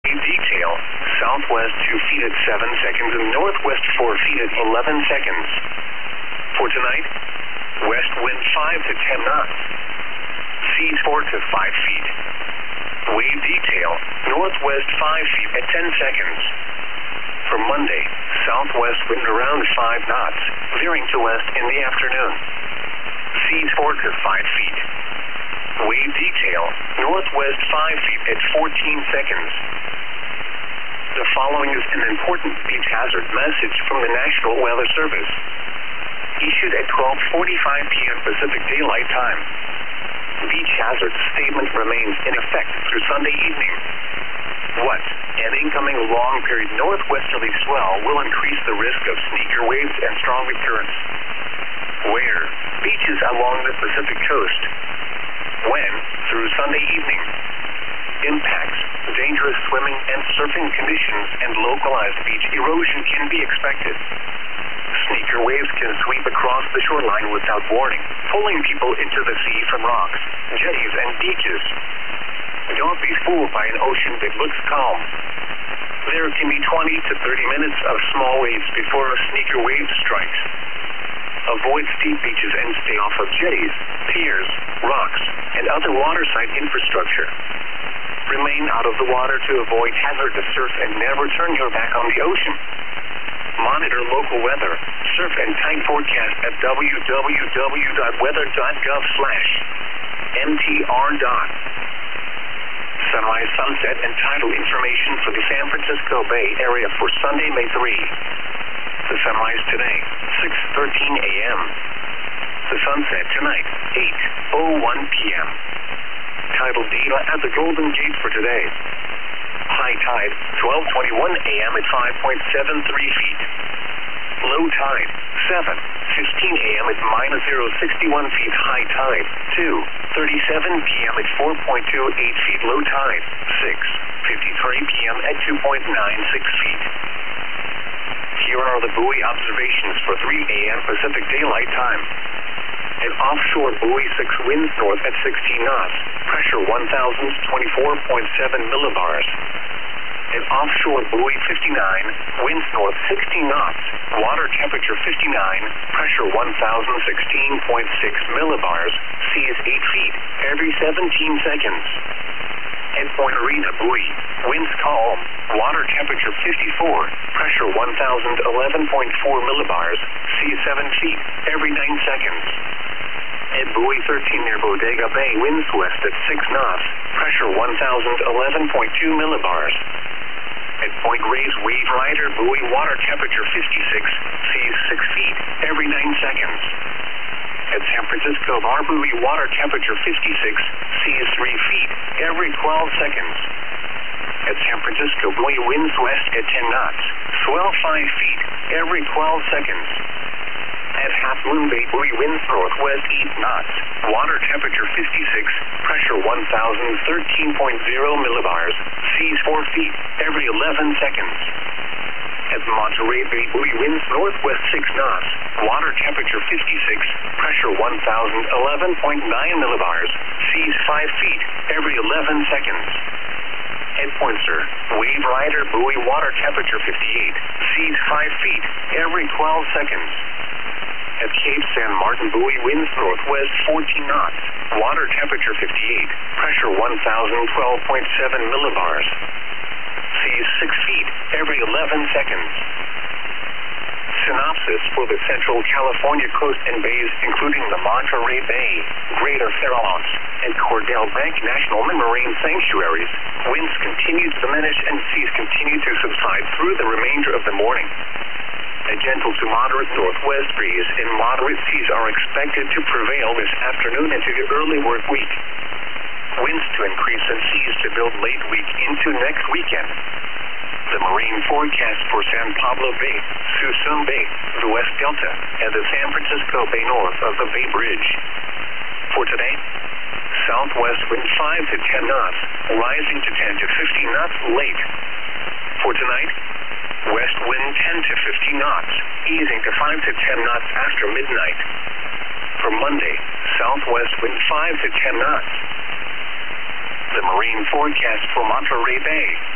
detail, southwest 2 feet at 7 seconds and northwest 4 feet at 11 seconds. For tonight, west wind 5 to 10 knots. Seas 4 to 5 feet. Wave detail, northwest 5 feet at 10 seconds. For Monday, southwest wind around 5 knots, veering to west in the afternoon. Seas 4 to 5 feet. Wave detail, northwest 5 feet at 14 seconds. The following is an important beach hazard message from the National Weather Service. Issued at 12:45 p.m. Pacific Daylight Time. Beach hazard statement remains in effect through Sunday evening. What? An incoming long-period northwesterly swell will increase the risk of sneaker waves and stronger currents. Where? Beaches along the Pacific coast. When? Through Sunday evening. Impacts, dangerous swimming and surfing conditions, and localized beach erosion can be expected. Sneaker waves can sweep across the shoreline without warning, pulling people into the sea from rocks, jetties, and beaches. Don't be fooled by an ocean that looks calm. There can be 20 to 30 minutes of small waves before a sneaker wave strikes. Avoid steep beaches and stay off of jetties, piers, rocks, and other waterside infrastructure. Remain out of the water to avoid hazardous surf and never turn your back on the ocean. Monitor local weather, surf and tide forecast at www.weather.gov/MTR. Sunrise, sunset, and tidal information for the San Francisco Bay Area for Sunday, May 3. The sunrise today, 6:13 a.m. The sunset tonight, 8:01 p.m. Tidal data at the Golden Gate for today. High tide, 12:21 a.m. at 5.73 feet. Low tide, 7:15 a.m. at -0.61 feet. High tide, 2:37 p.m. at 4.28 feet. Low tide, 6:53 p.m. at 2.96 feet. Here are the buoy observations for 3 a.m. Pacific Daylight Time. An offshore buoy 6 winds north at 16 knots, pressure 1,024.7 millibars. An offshore buoy 59, winds north 16 knots, water temperature 59, pressure 1,016.6 millibars, seas 8 feet, every 17 seconds. At Point Arena buoy, winds calm, water temperature 54, pressure 1,011.4 millibars, seas 7 feet, every 9 seconds. At buoy 13 near Bodega Bay, winds west at 6 knots, pressure 1,011.2 millibars. At Point Reyes Wave Rider buoy, water temperature 56, seas 6 feet, every 9 seconds. At San Francisco Bar buoy, water temperature 56, seas 3 feet, every 12 seconds. At San Francisco buoy, winds west at 10 knots, swell 5 feet, every 12 seconds. At Half Moon Bay buoy, winds northwest 8 knots, water temperature 56, pressure 1,013.0 millibars, seas 4 feet, every 11 seconds. At Monterey Bay buoy, winds northwest 6 knots, water temperature 56, pressure 1,011.9 millibars, seas 5 feet, every 11 seconds. At Poinsett, Wave Rider buoy, water temperature 58, seas 5 feet, every 12 seconds. At Cape San Martin buoy, winds northwest 14 knots, water temperature 58, pressure 1,012.7 millibars. Seas 6 feet, every 11 seconds. Synopsis for the Central California coast and bays, including the Monterey Bay, Greater Farallones, and Cordell Bank National Marine Sanctuaries. Winds continue to diminish and seas continue to subside through the remainder of the morning. A gentle to moderate northwest breeze and moderate seas are expected to prevail this afternoon into the early work week. Winds to increase and seas to build late week into next weekend. The marine forecast for San Pablo Bay, Suisun Bay, the West Delta, and the San Francisco Bay north of the Bay Bridge. For today, southwest wind 5 to 10 knots, rising to 10 to 15 knots late. For tonight, west wind 10 to 15 knots, easing to 5 to 10 knots after midnight. For Monday, southwest wind 5 to 10 knots. The marine forecast for Monterey Bay,